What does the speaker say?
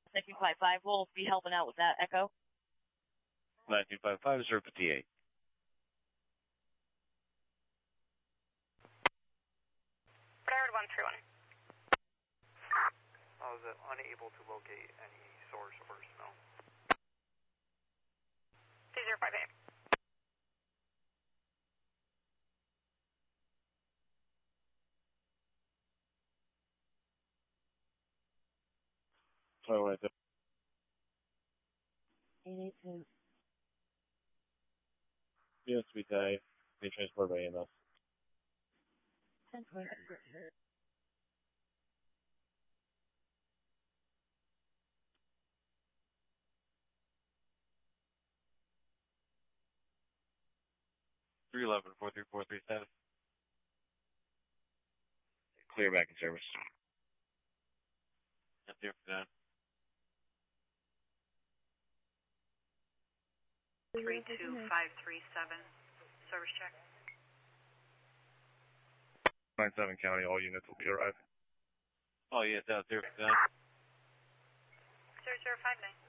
1955, we'll be helping out with that. Echo. 1955, 058. Broward 131. I was unable to locate any source or smell. 2058. Oh, right there. 882. Yes, we die. They transport by EMS. 1020. 311, 434, status. Clear back in service. That's here for that. 32537. Service check. 97 County, all units will be arriving. Oh, yes, that's here for that. 0059.